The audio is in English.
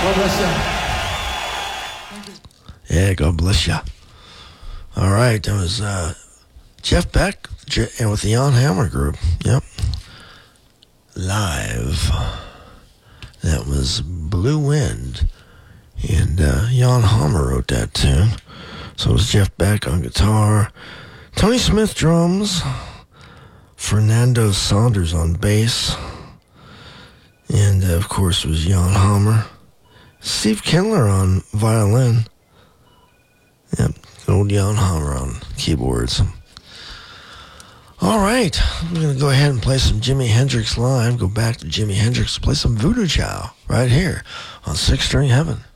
God bless you. Yeah, God bless you. All right, that was Jeff Beck and with the Jan Hammer Group. Yep. Live. That was Blue Wind. And Jan Hammer wrote that tune. So it was Jeff Beck on guitar, Tony Smith drums, Fernando Saunders on bass, and of course it was Jan Hammer. Steve Kindler on violin. Yep, old Jan Hammer on keyboards. All right, we're going to go ahead and play some Jimi Hendrix live, go back to Jimi Hendrix, play some Voodoo Chow right here on Six String Heaven.